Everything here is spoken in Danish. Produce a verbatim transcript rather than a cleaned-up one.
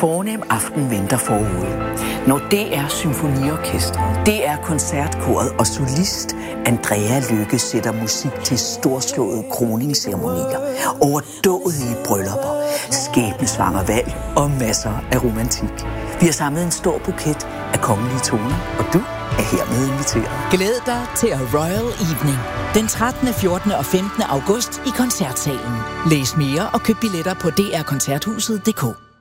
fornem aften venter forude. Når D R Symfoniorkestret, D R Koncertkoret og solist Andrea Lykke sætter musik til storslåede kroningsceremonier, overdådige bryllupper, skæbnesvanger valg og masser af romantik. Vi har samlet en stor buket af kongelige toner, og du er hermed inviteret. Glæd dig til A Royal Evening den trettende, fjortende og femtende august i Koncertsalen. Læs mere og køb billetter på d r koncerthuset punktum d k.